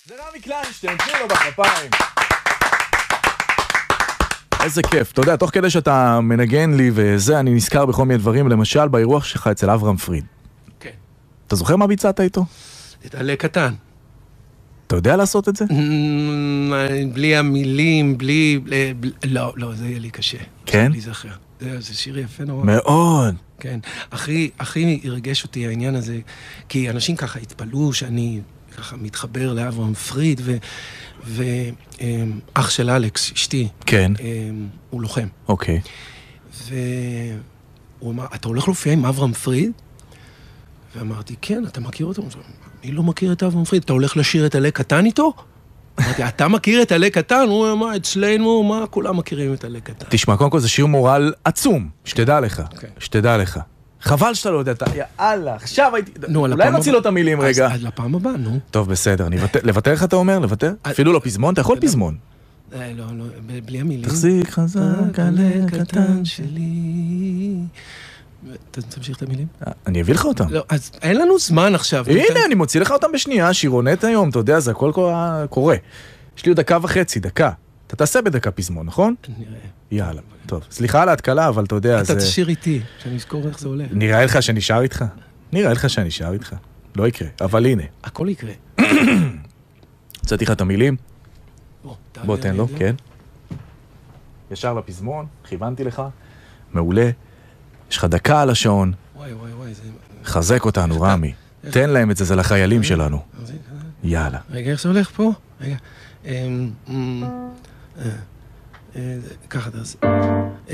זה רמי קליינשטיין, תנו לו בכפיים. איזה כיף. אתה יודע, תוך כדי שאתה מנגן לי וזה, אני נזכר בכל מיני דברים, למשל באירוח שלך אצל אברהם פריד. כן. אתה זוכר מה ביצעת איתו? את עלה קטן. אתה יודע לעשות את זה? בלי המילים, בלי... לא, זה יהיה לי קשה. כן? בלי זכר. זה שיר יפה נורא. מאוד. כן. הכי ירגש אותי העניין הזה, כי אנשים ככה התפלאו שאני ככה מתחבר לאברהם פריד, ואח של אלכס, אשתי. כן. הוא לוחם. אוקיי. והוא אמר, אתה הולך להופיע עם אברהם פריד? ואמרתי, כן, אתה מכיר אותו? אני לא מכיר את אברהם פריד, אתה הולך לשיר את עלה קטן איתו? אמרתי, אתה מכיר את עלה קטן? הוא אמר, אצלנו, מה, כולם מכירים את עלה קטן. תשמע, קודם כל זה שיר מורל עצום, שתדע לך, שתדע לך. חבל שאתה לא יודע, יאללה, עכשיו הייתי... אולי נוציא לו את המילים רגע. אז לפעם הבאה, נו. טוב, בסדר, לוותר איך אתה אומר? לוותר? אפילו לא פזמון? אתה יכול פזמון. לא, בלי המילים. תחזיק חזק עלה קטן שלי. תמשיך את המילים? אני אביא לך אותם. לא, אז אין לנו זמן עכשיו. הנה, אני מוציא לך אותם בשנייה, שירונט היום, אתה יודע, זה הכל קורה. יש לי עוד 1.5 דקה. אתה תעשה בדקה פזמון, נכון? נראה. יאללה, טוב. סליחה על ההתקלה, אבל אתה יודע, אתה תשאיר איתי, שאני אזכור איך זה עולה. נראה לך שאני שר איתך? נראה לך שאני שר איתך. לא יקרה, אבל הנה. הכל יקרה. הצעתי לך את המילים? בוא, תן לו, כן. ישר לפזמון, כיוונתי לך. מעולה. יש לך דקה על השעון. וואי, זה... חזק אותנו, רמי. תן להם את זה, זה לחיילים שלנו. יאללה. רגע, איך זה הולך פה? רגע. ככה תעשה.